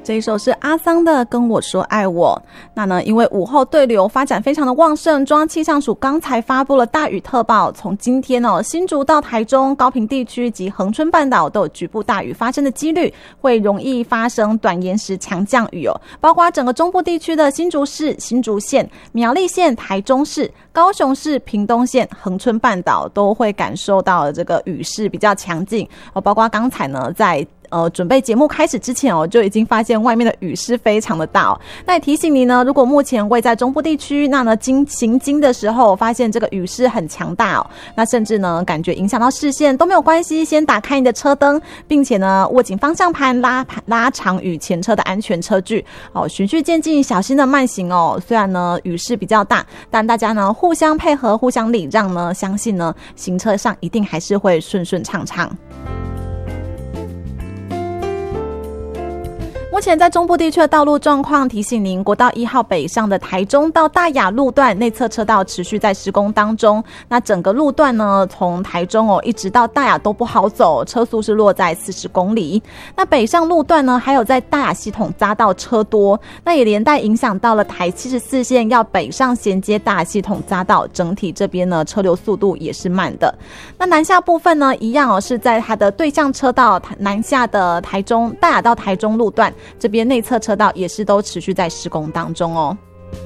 这一首是阿桑的《跟我说爱我》。那呢，因为午后对流发展非常的旺盛，中央气象署刚才发布了大雨特报，从今天新竹到台中、高屏地区及恒春半岛都有局部大雨发生的几率，会容易发生短延时强降雨包括整个中部地区的新竹市、新竹县、苗栗县、台中市、高雄市、屏东县、恒春半岛都会感受到这个雨势比较强劲包括刚才呢在准备节目开始之前就已经发现外面的雨势非常的大那也提醒你呢，如果目前位在中部地区，那呢行经的时候发现这个雨势很强大那甚至呢感觉影响到视线都没有关系，先打开你的车灯，并且呢握紧方向盘，拉长与前车的安全车距循序渐进，小心的慢行虽然呢雨势比较大，但大家呢互相配合，互相礼让呢，相信呢行车上一定还是会顺顺畅畅。目前在中部地区的道路状况，提醒您，国道1号北上的台中到大雅路段内侧车道持续在施工当中。那整个路段呢，从台中一直到大雅都不好走，车速是落在40公里。那北上路段呢，还有在大雅系统匝道车多，那也连带影响到了台74线要北上衔接大雅系统匝道，整体这边呢车流速度也是慢的。那南下部分呢，一样是在它的对向车道南下的台中大雅到台中路段。这边内侧车道也是都持续在施工当中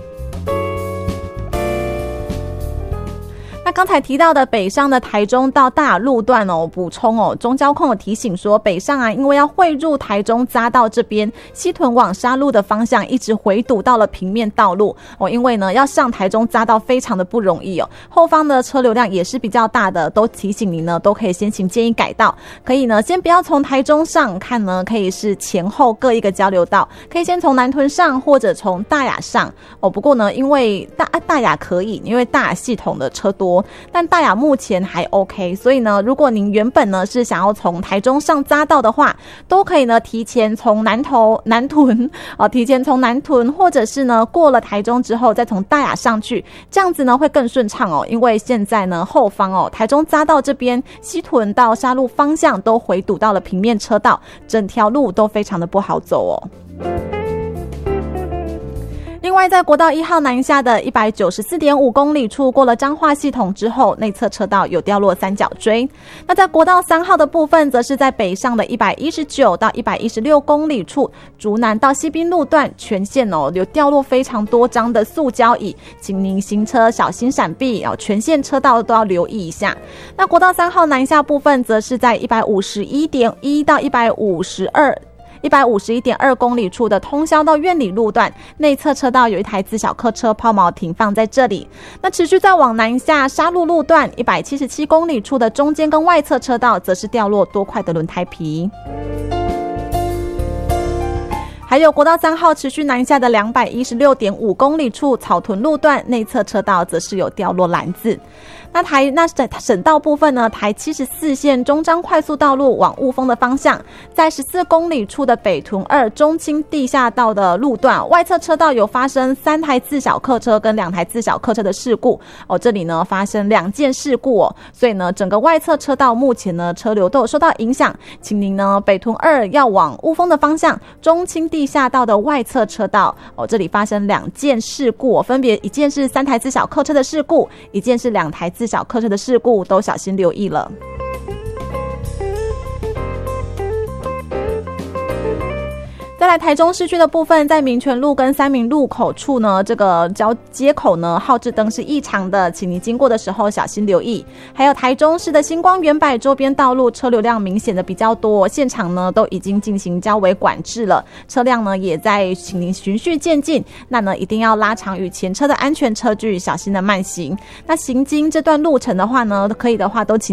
那刚才提到的北上的台中到大雅路段补充中交控有提醒说，北上因为要汇入台中匝道这边，西屯往沙鹿的方向一直回堵到了平面道路因为呢要上台中匝道非常的不容易后方的车流量也是比较大的，都提醒你呢都可以先行建议改道，可以呢先不要从台中上，看呢可以是前后各一个交流道，可以先从南屯上或者从大雅上不过呢因为大雅可以，因为大雅系统的车多，但大雅目前还 OK， 所以呢如果您原本呢是想要从台中上匝道的话，都可以呢提前从南屯提前从南屯，或者是呢过了台中之后再从大雅上去，这样子呢会更顺畅因为现在呢后方台中匝道这边西屯到沙鹿方向都回堵到了平面车道，整条路都非常的不好走另外在国道1号南下的 194.5 公里处，过了彰化系统之后，内侧车道有掉落三角锥。那在国道3号的部分，则是在北上的119到116公里处，竹南到西滨路段全线有掉落非常多张的塑胶椅，请您行车小心闪避全线车道都要留意一下。那国道3号南下部分，则是在151.1到151.2公里处的通霄到苑里路段，内侧车道有一台自小客车抛锚停放在这里。那持续再往南下沙鹿路段177公里处的中间跟外侧车道，则是掉落多块的轮胎皮。还有国道3号持续南下的216.5公里处草屯路段，内侧车道则是有掉落篮子。那省道部分呢，台74线中彰快速道路往雾峰的方向，在14公里处的北屯2中清地下道的路段，外侧车道有发生3台自小客车跟2台自小客车的事故这里呢发生2件事故所以呢整个外侧车道目前呢车流都有受到影响，请您呢北屯2要往雾峰的方向，中清地下道的外侧车道这里发生2件事故分别一件是3台自小客车的事故，一件是2台自小客车的事故，都小心留意了。再来台中市区的部分，在民权路跟三民路口处呢，这个街口呢号志灯是异常的，请您经过的时候小心留意。还有台中市的星光远百周边道路车流量明显的比较多，现场呢都已经进行交维管制了，车辆呢也在请您循序渐进，那呢一定要拉长与前车的安全车距，小心的慢行。那行经这段路程的话呢，可以的话都请